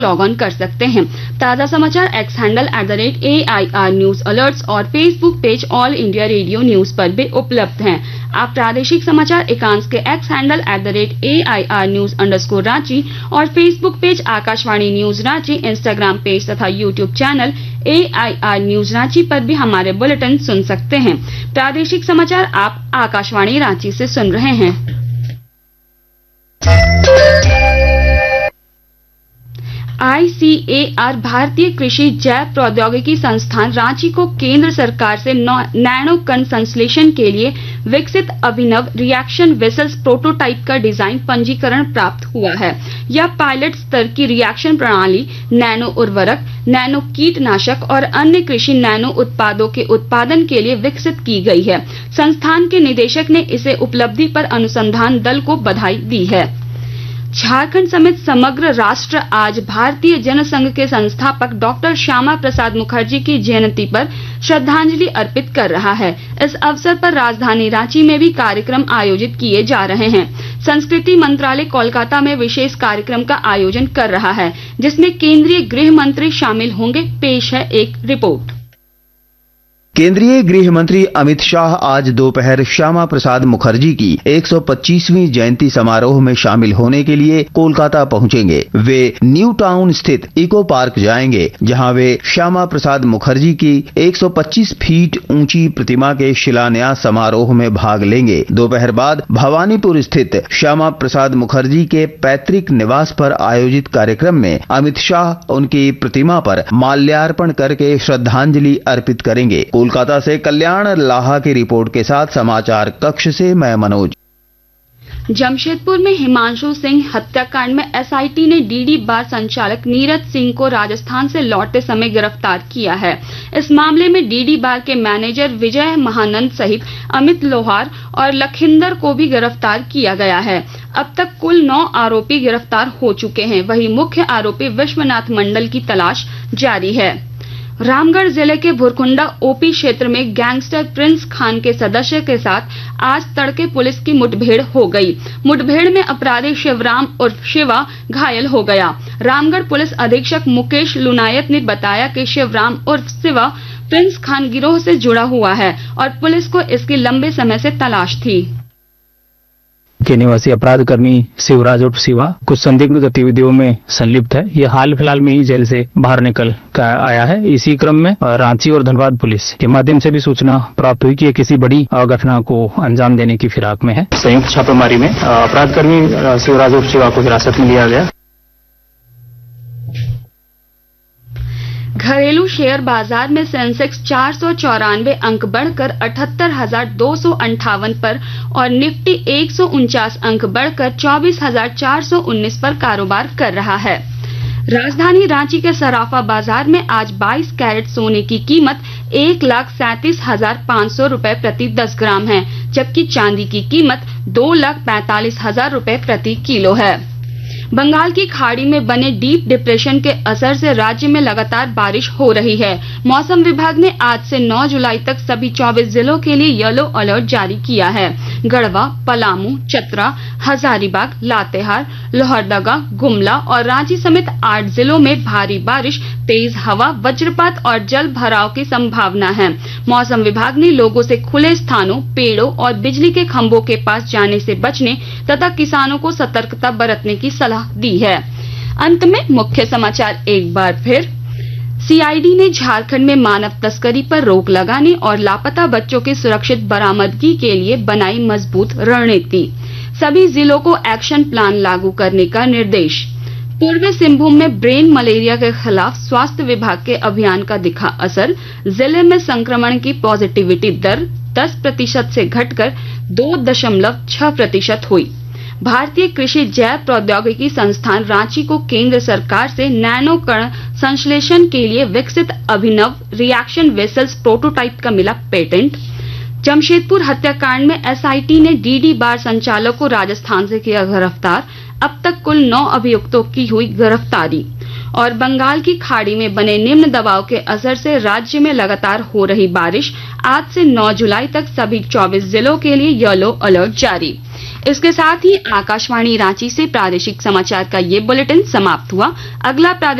Log on कर सकते हैं। ताजा समाचार x handle @AIR news alerts और Facebook page all India radio news पर भी उपलब्ध हैं। आप प्रादेशिक समाचार एकांश के x handle @AIR news _Ranchi और Facebook page Akashvani news Ranchi, Instagram page तथा YouTube channel AIR news Ranchi पर भी हमारे बुलेटिन सुन सकते हैं। प्रादेशिक समाचार आप आकाशवाणी रांची से सुन रहे हैं। ICAR भारतीय कृषि जैव प्रौद्योगिकी संस्थान रांची को केंद्र सरकार से नैनो कण संश्लेषण के लिए विकसित अभिनव रिएक्शन वेसल्स प्रोटोटाइप का डिजाइन पंजीकरण प्राप्त हुआ है। यह पायलट स्तर की रिएक्शन प्रणाली नैनो उर्वरक, नैनो कीटनाशक और अन्य कृषि नैनो उत्पादों के उत्पादन के लिए विकसित की गई है। संस्थान के निदेशक ने इसे उपलब्धि पर अनुसंधान दल को बधाई दी है। झारखंड समेत समग्र राष्ट्र आज भारतीय जनसंघ के संस्थापक डॉक्टर श्यामा प्रसाद मुखर्जी की जयंती पर श्रद्धांजलि अर्पित कर रहा है। इस अवसर पर राजधानी रांची में भी कार्यक्रम आयोजित किए जा रहे हैं। संस्कृति मंत्रालय कोलकाता में विशेष कार्यक्रम का आयोजन कर रहा है, जिसमें केंद्रीय गृह मंत्री शामिल होंगे। पेश है एक रिपोर्ट। केंद्रीय गृह मंत्री अमित शाह आज दोपहर श्यामा प्रसाद मुखर्जी की 125वीं जयंती समारोह में शामिल होने के लिए कोलकाता पहुंचेंगे। वे न्यू टाउन स्थित इको पार्क जाएंगे, जहां वे श्यामा प्रसाद मुखर्जी की 125 फीट ऊंची प्रतिमा के शिलान्यास समारोह में भाग लेंगे। दोपहर बाद भवानीपुर स्थित श्यामा प्रसाद मुखर्जी के पैतृक निवास पर आयोजित कार्यक्रम में अमित शाह उनकी प्रतिमा पर माल्यार्पण करके श्रद्धांजलि अर्पित करेंगे। कोलकाता से कल्याण लाहा की रिपोर्ट के साथ समाचार कक्ष से मैं मनोज। जमशेदपुर में हिमांशु सिंह हत्याकांड में एसआईटी ने डीडी बार संचालक नीरज सिंह को राजस्थान से लौटते समय गिरफ्तार किया है। इस मामले में डीडी बार के मैनेजर विजय महानंद सहित अमित लोहार और लखिंदर को भी गिरफ्तार किया गया है। अब तक कुल 9 आरोपी गिरफ्तार हो चुके हैं। वहीं मुख्य आरोपी विश्वनाथ मंडल की तलाश जारी है। रामगढ़ जिले के भुरकुंडा ओपी क्षेत्र में गैंगस्टर प्रिंस खान के सदस्य के साथ आज तड़के पुलिस की मुठभेड़ हो गई। मुठभेड़ में अपराधी शिवराम उर्फ शिवा घायल हो गया। रामगढ़ पुलिस अधीक्षक मुकेश लुनायत ने बताया कि शिवराम उर्फ शिवा प्रिंस खान गिरोह से जुड़ा हुआ है और पुलिस को इसकी लंबे समय से तलाश थी। के निवासी अपराध कर्मी शिवराज उर्फ शिवा कुछ संदिग्ध गतिविधियों में संलिप्त है। यह हाल फिलहाल में ही जेल से बाहर निकल कर आया है। इसी क्रम में रांची और धनबाद पुलिस के माध्यम से भी सूचना प्राप्त हुई कि यह किसी बड़ी घटना को अंजाम देने की फिराक में है। संयुक्त छापेमारी में अपराध कर्मी शिवराज उर्फ शिवा को हिरासत में लिया गया। घरेलू शेयर बाजार में सेंसेक्स 494 अंक बढ़कर 78,258 पर और निफ्टी 149 अंक बढ़कर 24,419 पर कारोबार कर रहा है। राजधानी रांची के सराफा बाजार में आज 22 कैरेट सोने की कीमत 1,37,500 रुपए प्रति 10 ग्राम है, जबकि चांदी की कीमत 2,45,000 रुपए प्रति किलो है। बंगाल की खाड़ी में बने डीप डिप्रेशन के असर से राज्य में लगातार बारिश हो रही है। मौसम विभाग ने आज से 9 जुलाई तक सभी 24 जिलों के लिए येलो अलर्ट जारी किया है। गढ़वा, पलामू, चतरा, हजारीबाग, लातेहार, लोहरदगा, गुमला और रांची समेत 8 जिलों में भारी बारिश, तेज हवा, वज्रपात और जल भराव की संभावना है। मौसम विभाग ने लोगों से खुले स्थानों, पेड़ों और बिजली के खंभों के पास जाने से बचने तथा किसानों को सतर्कता बरतने की सलाह दी है। अंत में मुख्य समाचार एक बार फिर। सीआईडी ने झारखंड में मानव तस्करी पर रोक लगाने और लापता बच्चों की सुरक्षित बरामदगी के लिए बनाई मजबूत रणनीति। सभी जिलों को एक्शन प्लान लागू करने का निर्देश। पूर्वी सिंहभूम में ब्रेन मलेरिया के खिलाफ स्वास्थ्य विभाग के अभियान का दिखा असर। जिले में संक्रमण की पॉजिटिविटी दर 10% से घटकर 2.6% हुई। भारतीय कृषि जैव प्रौद्योगिकी संस्थान रांची को केंद्र सरकार से नैनो कण संश्लेषण के लिए विकसित अभिनव रिएक्शन वेसल्स प्रोटोटाइप का मिला पेटेंट। जमशेदपुर हत्याकांड में एसआईटी ने डीडी बार संचालक को राजस्थान से किया गिरफ्तार। अब तक कुल 9 अभियुक्तों की हुई गिरफ्तारी। और बंगाल की खाड़ी में बने निम्न दबाव के असर से राज्य में लगातार हो रही बारिश। आज से 9 जुलाई तक सभी 24 जिलों के लिए येलो अलर्ट जारी। इसके साथ ही आकाशवाणी रांची से प्रादेशिक समाचार का ये बुलेटिन समाप्त हुआ। अगला